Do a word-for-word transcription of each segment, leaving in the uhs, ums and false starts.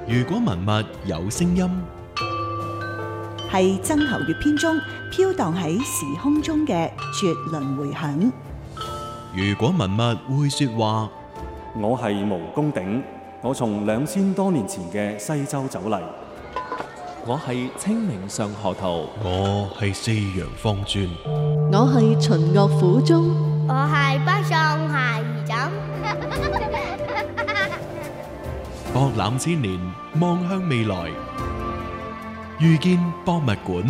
如果文物有聲音， 係曾侯乙編中飄蕩喺時空中嘅絕倫迴響。 如果文物會說話， 我係毛公鼎，我從兩千多年前嘅西周走嚟。 我係清明上河圖， 我係四陽方尊， 我係秦樂府中， 我係北宋孩兒枕。 博覽千年，望向未來，遇見博物館。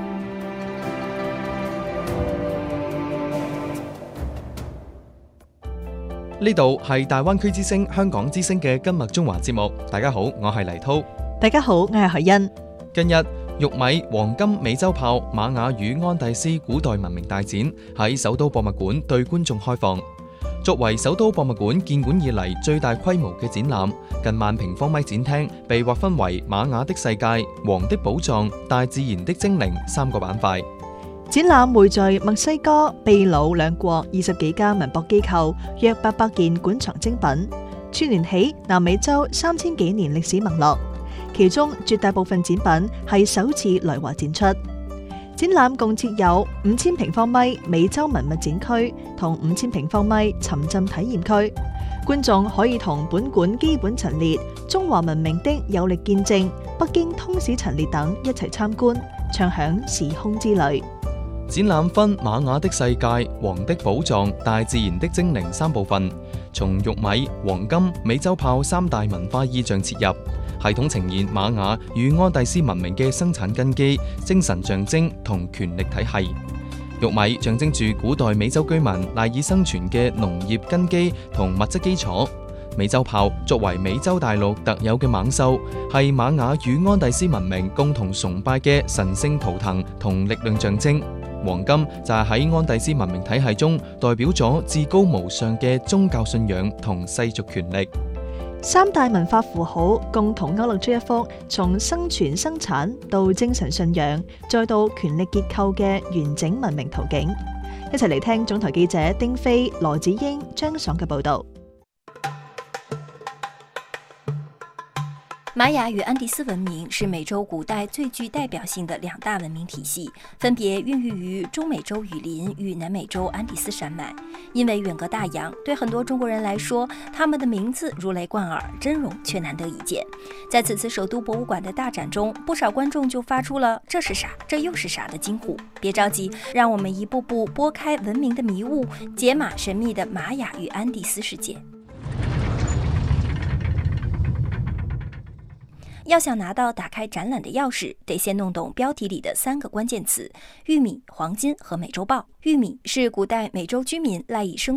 呢度係大灣區之聲香港之聲嘅今日中華節目。大家好，我係黎濤。 大家好，我係海欣。 近日，玉米、黃金、美洲豹、瑪雅與安第斯古代文明大展喺首都博物館對觀眾開放。作為首都博物館建館以嚟最大規模嘅展覽，近萬平方米展廳被劃分為瑪雅的世界、黃的寶藏、大自然的精靈三個板塊。 展覽匯聚墨西哥、秘魯兩國二十幾家文博機構，約八百件館藏精品，串聯起南美洲三千幾年歷史脈絡。其中絕大部分展品係首次來華展出。展覽共設有五千平方米美洲文物展區同五千平方米沉浸體驗區，觀眾可以同本館基本陳列、中華文明的有力見證、北京通史陳列等一齊參觀，暢享時空之旅。 展覽分瑪雅的世界、黃的寶藏、大自然的精靈三部分，從玉米、黃金、美洲豹三大文化意象切入，系統呈現瑪雅與安第斯文明嘅生產根基、精神象徵同權力體系。玉米象徵住古代美洲居民賴以生存嘅農業根基同物質基礎。美洲豹作為美洲大陸特有嘅猛獸，係瑪雅與安第斯文明共同崇拜嘅神聖圖騰同力量象徵。黃金就係喺安第斯文明體系中代表咗至高無上嘅宗教信仰同世俗權力。 三大文化符號共同勾勒出一幅從生存生產到精神信仰再到權力結構嘅完整文明圖景。一齊嚟聽總台記者丁飛、羅子英、張爽嘅報道。 瑪雅與安第斯文明是美洲古代最具代表性的兩大文明體系，分別孕育於中美洲雨林與南美洲安第斯山脈。因為遠隔大洋，對很多中國人來說，他們的名字如雷貫耳，真容卻難得一見。在此次首都博物館的大展中，不少觀眾就發出了這是啥，這又是啥的驚呼。別着急，讓我們一步步撥開文明的迷霧，解碼神秘的瑪雅與安第斯世界。要想拿到打開展覽的鑰匙，得先弄懂標題裡的三個關鍵詞：玉米、黃金和美洲豹。玉米是古代美洲居民賴以生